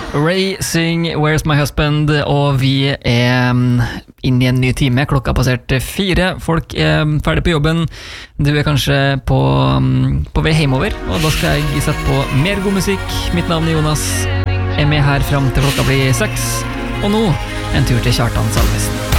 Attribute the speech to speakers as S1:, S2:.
S1: Ray syng Where's My Husband, og vi inne i en ny time. Klokka passert 4. Folk ferdig på jobben. Du kanskje på vei hjemover, og da skal jeg sette på mer god musikk. Mitt navn Jonas, med her frem til klokka blir 6. Og nå en tur til Kjartan Salvesen.